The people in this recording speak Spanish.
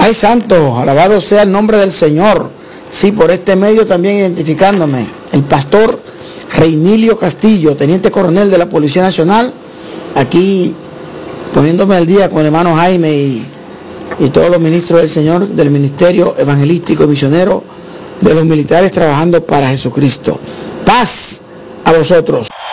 Ay, santo, alabado sea el nombre del Señor. Sí, por este medio también identificándome. El pastor Reinilio Castillo, teniente coronel de la Policía Nacional, aquí poniéndome al día con el hermano Jaime y todos los ministros del Señor, del Ministerio Evangelístico y Misionero, de los militares trabajando para Jesucristo. Paz a vosotros.